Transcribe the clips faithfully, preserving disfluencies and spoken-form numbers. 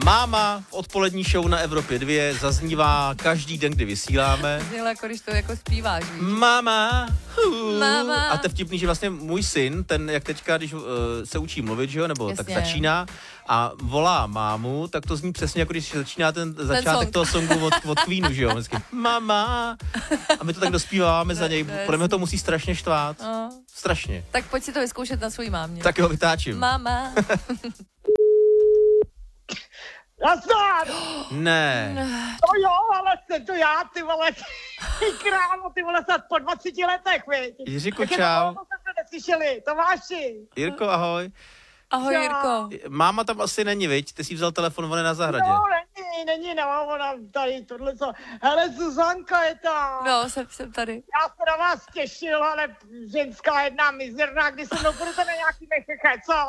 Máma v odpolední show na Evropě dva zaznívá každý den, kdy vysíláme. Znělo jako když to jako zpíváš, víš? Máma. Uh. Máma. A to je vtipný, že vlastně můj syn, ten jak teďka, když uh, se učí mluvit, že jo, nebo Jasně. tak začíná a volá mámu, tak to zní přesně jako když začíná ten, ten začátek song. toho songu od, od Queenu, že jo, vždycky máma. A my to tak dospíváme za něj, podle mě to musí strašně štvát. No. Strašně. Tak pojď si to vyzkoušet na svůj mámě. Tak jo, vytáčím. Máma. Nazdar! Ne. To jo, ale jsem to já, ty vole, ty krávo, ty vole, snad po dvaceti letech, viď? Jiříku, Jak je čau. to, to jsme neslyšeli, Tomáši. Jirko, ahoj. Ahoj, Čau. Jirko. Máma tam asi není, viď? Ty jsi vzal telefon, on je na zahradě. No, není, není, no, ona tady tohle co. Hele, Zuzanka je tam. No, jsem, jsem tady. Já se na vás těšil, ale ženská jedna mizerná, kdy se mnou budete na nějaký mecheche, co?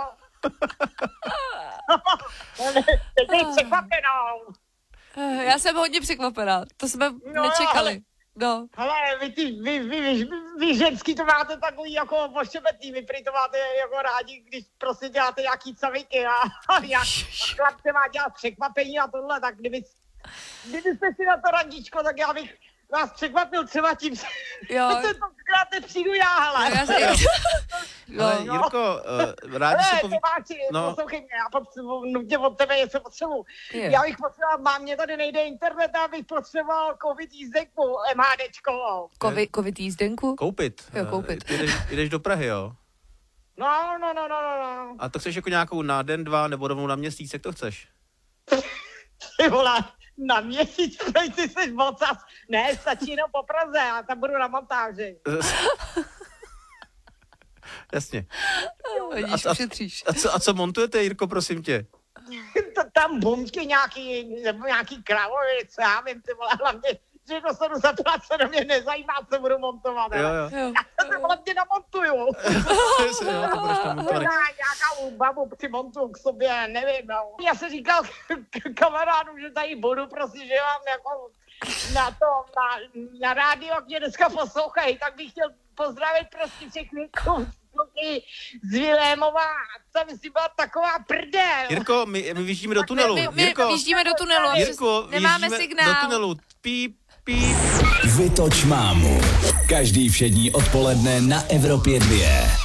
Teď bych překvapenou. Eh, Já jsem hodně překvapená. To jsme No, nečekali. No. Hele, vy, ty, vy, vy, vy, vy, vy ženský to máte takový jako pošebetý, vy prý to máte jako rádi, když prostě děláte nějaký caviky a, a jak chlap se má dělat překvapení a tohle, tak kdyby, kdybyste si na to randičko, tak já bych vás překvapil třeba tím, Jo. že tentokrát nepřijdu já, hele. No, já se... Ale no. Jirko, uh, rádi se Hele, poví... Tomáši, No. poslouchej mě, já potřebuji nutně od tebe něco potřebuji. Je. Já bych potřeboval, mám mě tady nejde internet, já bych potřeboval covid jízdenku MHDčkovou. Covid, covid jízdenku? Koupit. Jo, koupit. Uh, jdeš, jdeš do Prahy, jo? No, no, no, no, no, no. A to chceš jako nějakou na den, dva, nebo rovnou na měsíc, jak to chceš? Ty vole, na měsíc, ty jsi vocas. Ne, stačí jenom po Praze, já tam budu na montáži. Jasně. Vidíš, A- a- ušetříš. A co, a co montujete, Jirko, prosím tě? To tam bumky nějaký, nebo nějaký kravovi, co já vím, ty vole, hlavně, že dostanu za to, mě nezajímá, co budu montovat. Jo, ale jo. Jo. Já to hlavně namontuju. Jo, to budeš tam montovat. Možná nějakou babu přimontuju k sobě, nevím, no. Já jsem říkal k- kamarádům, že tady budu, prostě, že mám jako na to, na, na rádio, mě dneska poslouchají, tak bych chtěl pozdravit prostě všechny kluky z Vilémova. To myslím byla taková prdel. Jirko, my, my vyjíždíme do tunelu. My, my Jirko, vyjíždíme do tunelu. a Jirko, přes- Nemáme vyjíždíme signál. do tunelu. Píp, píp. Vytoč mámu. Každý všední odpoledne na Evropě dva.